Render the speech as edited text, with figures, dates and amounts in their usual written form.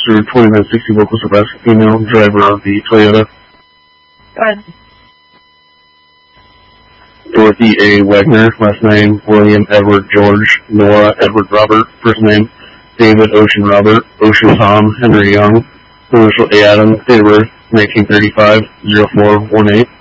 through 20 minutes 60 locals arrest female driver of the Toyota. Go ahead. Dorothy A. Wagner, last name William Edward George Nora Edward Robert, first name David Ocean Robert Ocean Tom Henry Young, initial A. Adam, date of birth 1935 0418.